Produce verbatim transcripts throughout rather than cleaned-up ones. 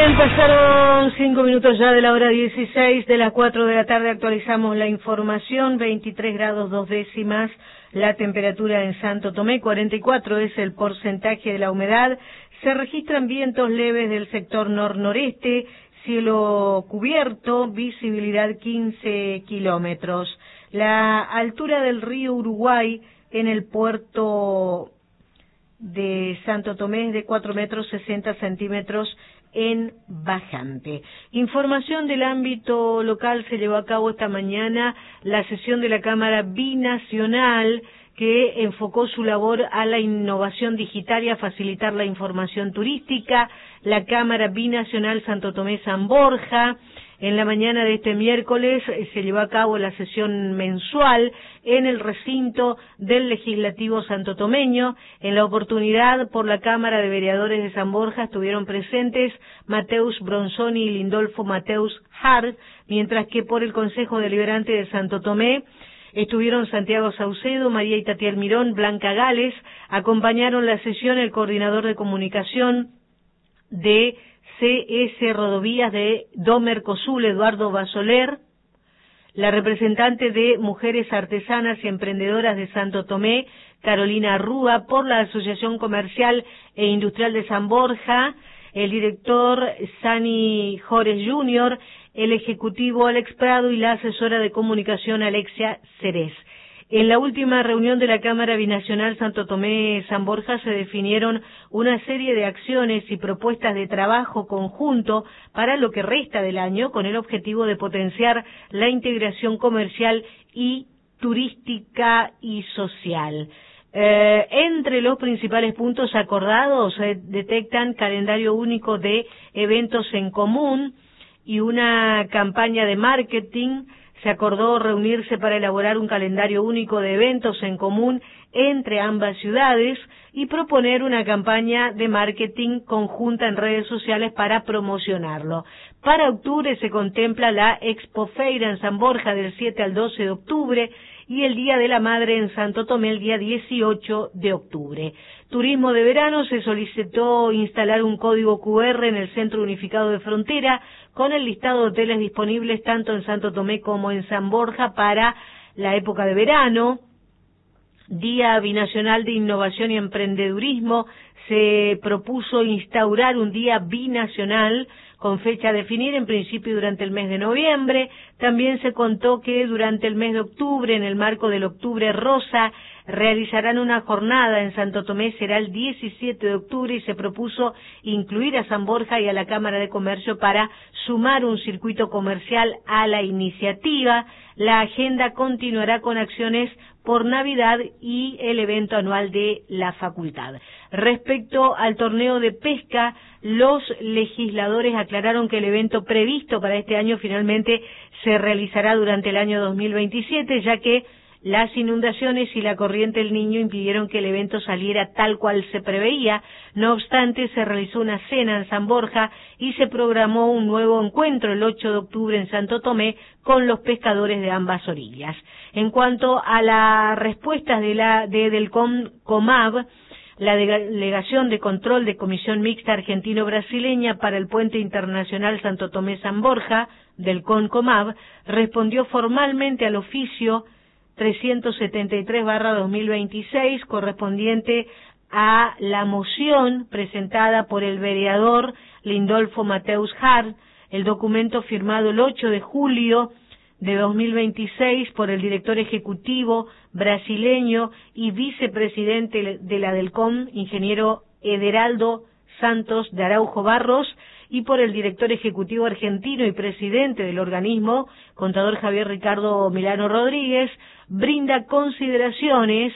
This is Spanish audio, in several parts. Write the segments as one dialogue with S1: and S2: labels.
S1: Bien, pasaron cinco minutos ya de la hora dieciséis, de las cuatro de la tarde actualizamos la información, veintitrés grados dos décimas la temperatura en Santo Tomé, cuarenta y cuatro es el porcentaje de la humedad, se registran vientos leves del sector nor-noreste, cielo cubierto, visibilidad quince kilómetros. La altura del río Uruguay en el puerto de Santo Tomé es de cuatro metros sesenta centímetros en bajante. Información del ámbito local: se llevó a cabo esta mañana la sesión de la Cámara Binacional que enfocó su labor a la innovación digital y a facilitar la información turística. La Cámara Binacional Santo Tomé-San Borja, en la mañana de este miércoles se llevó a cabo la sesión mensual en el recinto del Legislativo santotomeño. En la oportunidad, por la Cámara de Vereadores de San Borja estuvieron presentes Mateus Bronzoni y Lindolfo Mateus Hart, mientras que por el Consejo Deliberante de Santo Tomé estuvieron Santiago Saucedo, María Itatiel Mirón, Blanca Gales. Acompañaron la sesión el coordinador de comunicación de C S Rodovías de Do Mercosul, Eduardo Basoler, la representante de Mujeres Artesanas y Emprendedoras de Santo Tomé, Carolina Rúa, por la Asociación Comercial e Industrial de San Borja, el director Sani Jores junior, el ejecutivo Alex Prado y la asesora de comunicación Alexia Cerez. En la última reunión de la Cámara Binacional Santo Tomé-San Borja se definieron una serie de acciones y propuestas de trabajo conjunto para lo que resta del año, con el objetivo de potenciar la integración comercial y turística y social. Eh, entre los principales puntos acordados se eh, detectan calendario único de eventos en común y una campaña de marketing. Se acordó reunirse para elaborar un calendario único de eventos en común entre ambas ciudades y proponer una campaña de marketing conjunta en redes sociales para promocionarlo. Para octubre se contempla la Expofeira en San Borja del siete al doce de octubre y el Día de la Madre en Santo Tomé el día dieciocho de octubre. Turismo de verano: se solicitó instalar un código Q R en el Centro Unificado de Frontera con el listado de hoteles disponibles tanto en Santo Tomé como en San Borja para la época de verano. Día Binacional de Innovación y Emprendedurismo: se propuso instaurar un día binacional con fecha a definir, en principio durante el mes de noviembre. También se contó que durante el mes de octubre, en el marco del Octubre Rosa, realizarán una jornada en Santo Tomé, será el diecisiete de octubre, y se propuso incluir a San Borja y a la Cámara de Comercio para sumar un circuito comercial a la iniciativa. La agenda continuará con acciones por Navidad y el evento anual de la facultad. Respecto al torneo de pesca, los legisladores aclararon que el evento previsto para este año finalmente se realizará durante el año dos mil veintisiete, ya que las inundaciones y la corriente del Niño impidieron que el evento saliera tal cual se preveía. No obstante, se realizó una cena en San Borja y se programó un nuevo encuentro el ocho de octubre en Santo Tomé con los pescadores de ambas orillas. En cuanto a las respuestas de la de del CONCOMAB, la Delegación de Control de Comisión Mixta Argentino-Brasileña para el Puente Internacional Santo Tomé-San Borja, del CONCOMAB, respondió formalmente al oficio trescientos setenta y tres barra dos mil veintiséis, correspondiente a la moción presentada por el vereador Lindolfo Mateus Hart. El documento, firmado el ocho de julio de dos mil veintiséis por el director ejecutivo brasileño y vicepresidente de la DELCOM, ingeniero Ederaldo Santos de Araujo Barros, y por el director ejecutivo argentino y presidente del organismo, contador Javier Ricardo Milano Rodríguez, brinda consideraciones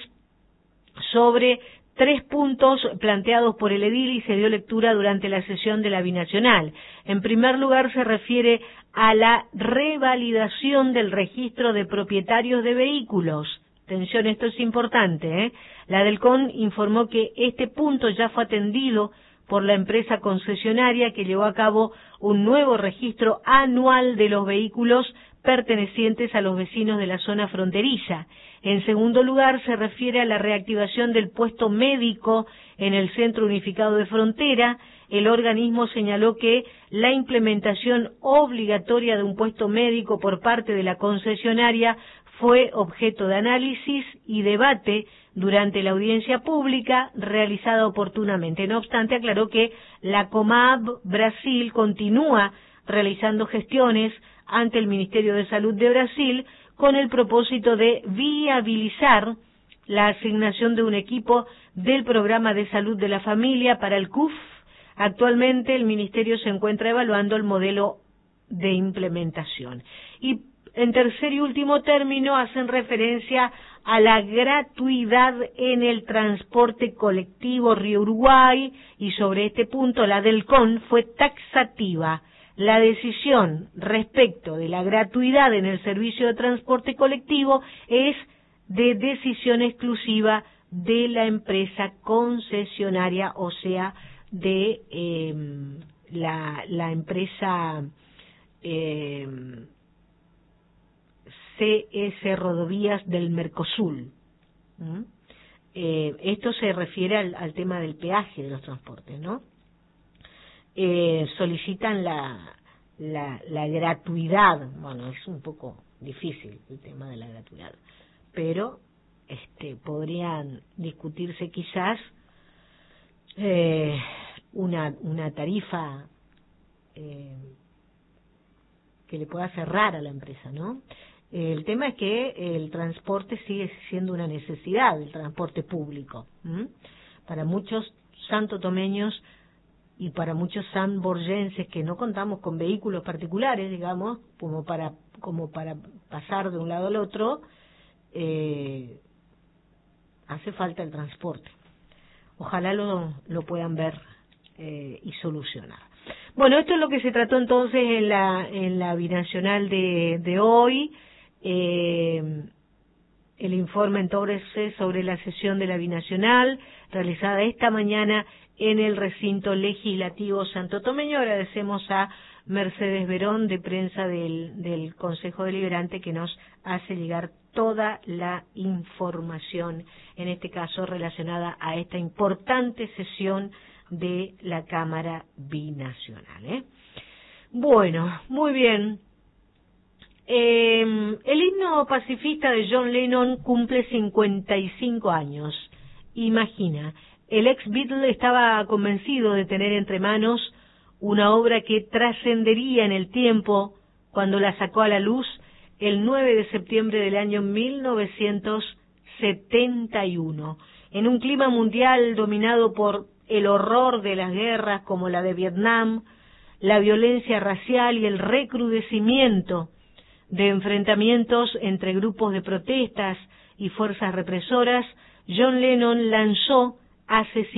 S1: sobre tres puntos planteados por el edil y se dio lectura durante la sesión de la binacional. En primer lugar, se refiere a la revalidación del registro de propietarios de vehículos. Atención, esto es importante, ¿eh? La DELCON informó que este punto ya fue atendido por la empresa concesionaria, que llevó a cabo un nuevo registro anual de los vehículos pertenecientes a los vecinos de la zona fronteriza. En segundo lugar, se refiere a la reactivación del puesto médico en el Centro Unificado de Frontera. el organismo señaló que la implementación obligatoria de un puesto médico por parte de la concesionaria fue objeto de análisis y debate durante la audiencia pública realizada oportunamente. No obstante, aclaró que la Comab Brasil continúa realizando gestiones ante el Ministerio de Salud de Brasil con el propósito de viabilizar la asignación de un equipo del Programa de Salud de la Familia para el C U F. Actualmente el Ministerio se encuentra evaluando el modelo de implementación. Y en tercer y último término hacen referencia a la gratuidad en el transporte colectivo Río Uruguay, y sobre este punto la del C O N fue taxativa. La decisión respecto de la gratuidad en el servicio de transporte colectivo es de decisión exclusiva de la empresa concesionaria, o sea, de eh, la, la empresa eh, C S Rodovías del Mercosul. ¿Mm? Eh, esto se refiere al, al tema del peaje de los transportes, ¿no? Eh, solicitan la, la, la gratuidad. Bueno, es un poco difícil el tema de la gratuidad, pero este, podrían discutirse quizás eh, una, una tarifa eh, que le pueda cerrar a la empresa, ¿no? El tema es que el transporte sigue siendo una necesidad, el transporte público. ¿Mm? Para muchos santotomeños y para muchos sanborgenses que no contamos con vehículos particulares, digamos, como para como para pasar de un lado al otro, eh, hace falta el transporte. Ojalá lo, lo puedan ver eh, y solucionar. Bueno, esto es lo que se trató entonces en la en la binacional de, de hoy. Eh, el informe entonces sobre la sesión de la binacional realizada esta mañana en el recinto legislativo santotomeño. Agradecemos a Mercedes Verón, de prensa del, del Consejo Deliberante, que nos hace llegar toda la información, en este caso relacionada a esta importante sesión de la Cámara Binacional. ¿eh? Bueno, muy bien. Eh, el himno pacifista de John Lennon cumple cincuenta y cinco años. Imagina, el ex Beatle estaba convencido de tener entre manos una obra que trascendería en el tiempo cuando la sacó a la luz el nueve de septiembre del año mil novecientos setenta y uno. En un clima mundial dominado por el horror de las guerras como la de Vietnam, la violencia racial y el recrudecimiento de enfrentamientos entre grupos de protestas y fuerzas represoras, John Lennon lanzó hace